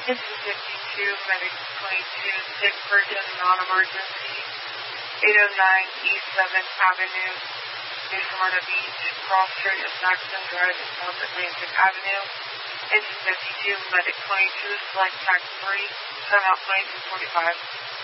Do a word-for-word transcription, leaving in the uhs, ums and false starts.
Engine fifty-two, Medic twenty-two, sick person, non-emergency, eight oh nine East seventh Avenue, New Smyrna Beach, cross street of Saxon Drive in South Atlantic Avenue. Engine fifty-two, Medic twenty-two, select tax three, timeout twenty-two forty-five.